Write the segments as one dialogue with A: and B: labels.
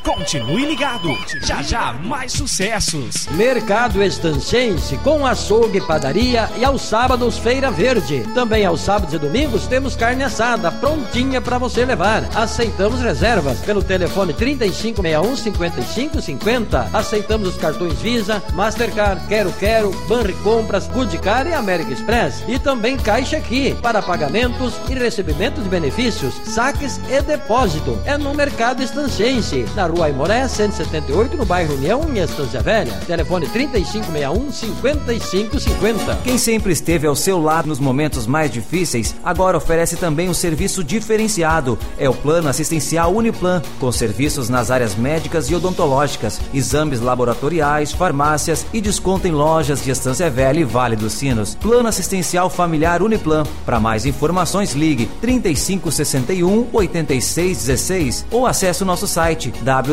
A: Continue ligado, já já mais sucessos.
B: Mercado Estancense com açougue, padaria e aos sábados Feira Verde. Também aos sábados e domingos temos carne assada prontinha para você levar. Aceitamos reservas pelo telefone 3561-5550. Aceitamos os cartões Visa, Mastercard, Quero, Banricompras, Goodcar e América Express. E também Caixa Aqui para pagamentos e recebimento de benefícios, saques e depósito. É no Mercado Estancense, na Rua Aimoré 178, no bairro União, em Estância Velha. Telefone 3561-5550.
C: Quem sempre esteve ao seu lado nos momentos mais difíceis, agora oferece também um serviço diferenciado. É o Plano Assistencial Uniplan, com serviços nas áreas médicas e odontológicas, exames laboratoriais, farmácias e desconto em lojas de Estância Velha e Vale dos Sinos. Plano Assistencial Familiar Uniplan. Para mais informações, ligue 3561-8616 ou acesse o nosso site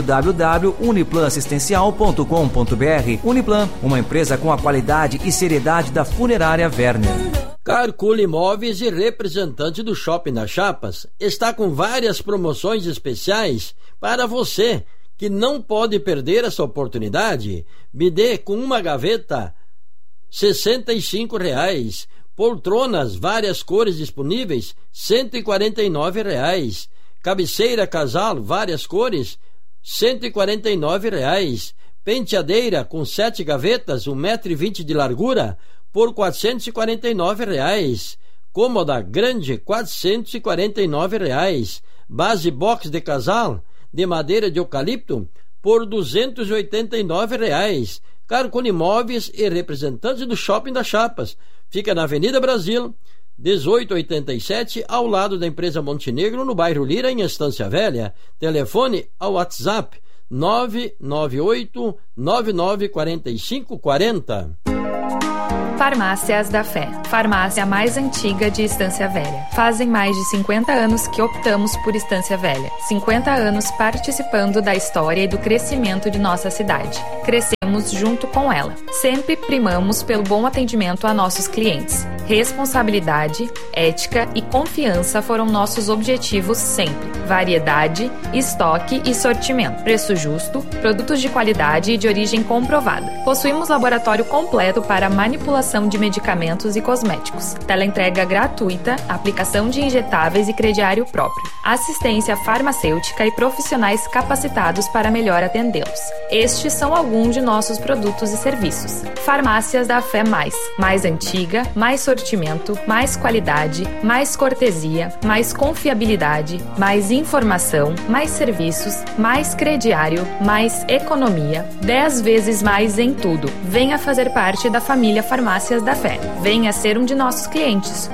C: www.uniplanassistencial.com.br. Uniplan, uma empresa com a qualidade e seriedade da Funerária Werner.
B: Carcule Imóveis e representante do Shopping das Chapas está com várias promoções especiais para você que não pode perder essa oportunidade. Bidê com uma gaveta, R$65. Poltronas, várias cores disponíveis, R$149. Cabeceira casal, várias cores, R$149. Penteadeira com 7 gavetas, 1,20 m de largura, por R$449. Cômoda grande, R$449. Base box de casal de madeira de eucalipto por R$289. Carcone Imóveis e representante do Shopping das Chapas. Fica na Avenida Brasil, 1887, ao lado da empresa Montenegro, no bairro Lira, em Estância Velha. Telefone ao WhatsApp 998-994540.
D: Farmácias da Fé, farmácia mais antiga de Estância Velha. Fazem mais de 50 anos que optamos por Estância Velha. 50 anos participando da história e do crescimento de nossa cidade. Crescemos junto com ela. Sempre primamos pelo bom atendimento a nossos clientes. Responsabilidade, ética e confiança foram nossos objetivos sempre. Variedade, estoque e sortimento. Preço justo, produtos de qualidade e de origem comprovada. Possuímos laboratório completo para manipulação de medicamentos e cosméticos. Teleentrega gratuita, aplicação de injetáveis e crediário próprio. Assistência farmacêutica e profissionais capacitados para melhor atendê-los. Estes são alguns de nossos produtos e serviços. Farmácias da Fé mais antiga, mais sortimento, mais qualidade, mais cortesia, mais confiabilidade, mais informação, mais serviços, mais crediário, mais economia, 10 vezes mais em tudo. Venha fazer parte da família Farmácias da Fé. Venha ser um de nossos clientes.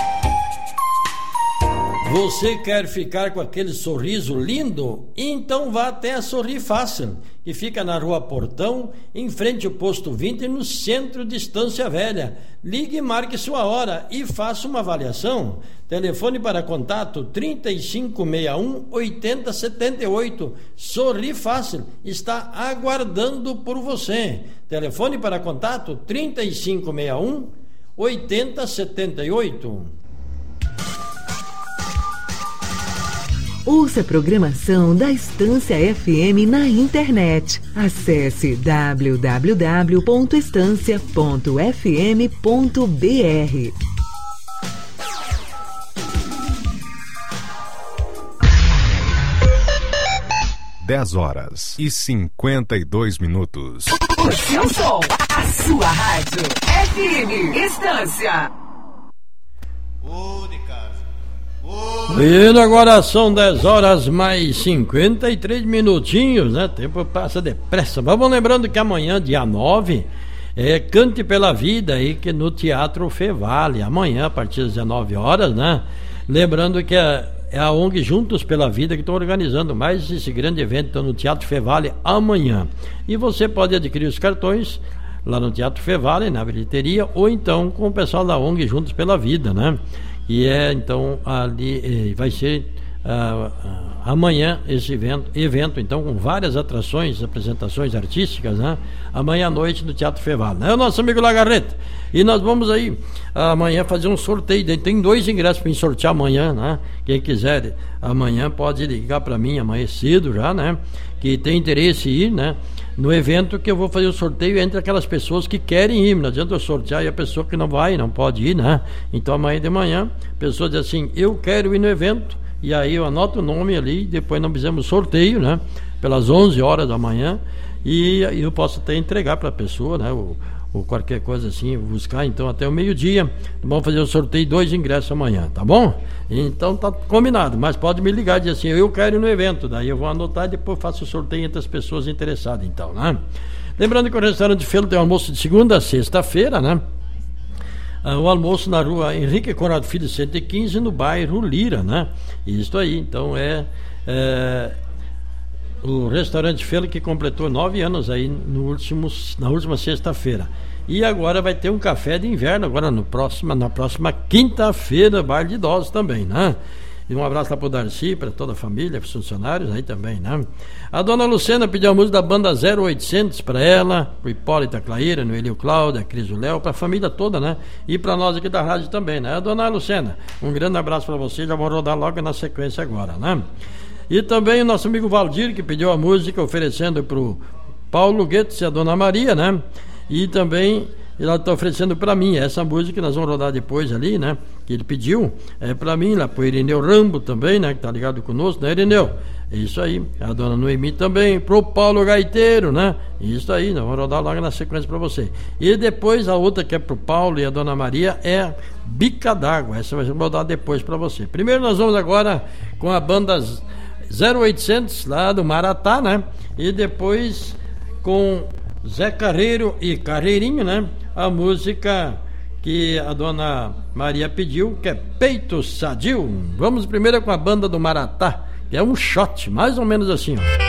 B: Você quer ficar com aquele sorriso lindo? Então vá até a Sorri Fácil, que fica na Rua Portão, em frente ao Posto 20, no centro de Estância Velha. Ligue e marque sua hora e faça uma avaliação. Telefone para contato 3561-8078. Sorri Fácil está aguardando por você. Telefone para contato 3561-8078.
E: Ouça a programação da Estância FM na internet. Acesse www.estancia.fm.br.
F: Dez horas e 52 minutos.
E: O seu som, a sua rádio. FM Estância.
B: E agora são 10 horas mais 53 minutinhos, né? O tempo passa depressa. Vamos lembrando que amanhã, dia 9, Cante pela Vida aí, que no Teatro Fevale, amanhã a partir das 19 horas, né? Lembrando que é a ONG Juntos pela Vida que estão organizando mais esse grande evento, então, no Teatro Fevale amanhã. E você pode adquirir os cartões lá no Teatro Fevale, na bilheteria, ou então com o pessoal da ONG Juntos pela Vida, né? E então ali vai ser amanhã esse evento então com várias atrações, apresentações artísticas, né? Amanhã à noite no Teatro Feval, né? O nosso amigo Lagarreta. E nós vamos aí amanhã fazer um sorteio. Tem 2 ingressos para sortear amanhã, né? Quem quiser amanhã pode ligar para mim amanhã cedo já, né? Que tem interesse em ir, né? No evento que eu vou fazer o sorteio entre aquelas pessoas que querem ir. Não adianta eu sortear e a pessoa que não vai, não pode ir, né? Então amanhã de manhã a pessoa diz assim: eu quero ir no evento. E aí eu anoto o nome ali, depois nós fizemos sorteio, né? Pelas 11 horas da manhã, e eu posso até entregar para a pessoa, né? Ou qualquer coisa assim, buscar então até o meio-dia. Vamos fazer o sorteio 2 ingressos amanhã, tá bom? Então tá combinado, mas pode me ligar e dizer assim: eu quero ir no evento, daí eu vou anotar e depois faço o sorteio entre as pessoas interessadas, então, né? Lembrando que o restaurante Felo tem almoço de segunda a sexta-feira, né? O almoço na rua Henrique Conrado Filho 115, no bairro Lira, né? Isso aí, então o restaurante Felo que completou 9 anos aí na última sexta-feira. E agora vai ter um café de inverno agora na próxima quinta-feira, bar de idosos também, né? E um abraço lá pro Darcy, para toda a família, para os funcionários aí também, né? A dona Lucena pediu a música da banda 0800 para ela, pro Hipólito Claíra, no Elio Cláudio, a Cris Léo, para a família toda, né? E para nós aqui da rádio também, né? A dona Lucena, um grande abraço para você, já vou rodar logo na sequência agora, né? E também o nosso amigo Valdir, que pediu a música, oferecendo pro Paulo Guedes e a dona Maria, né? E também ela está oferecendo para mim essa música que nós vamos rodar depois ali, né? Que ele pediu, para mim, lá pro Irineu Rambo também, né? Que tá ligado conosco, né, Irineu? É isso aí. A dona Noemi também, pro Paulo Gaiteiro, né? Isso aí, nós vamos rodar logo na sequência para você. E depois a outra que é pro Paulo e a dona Maria é Bica d'Água. Essa vai ser rodar depois para você. Primeiro nós vamos agora com a banda 0800 lá do Maratá, né? E depois com Zé Carreiro e Carreirinho, né? A música que a dona Maria pediu, que é Peito Sadio. Vamos primeiro com a banda do Maratá, que é um shot, mais ou menos assim, ó.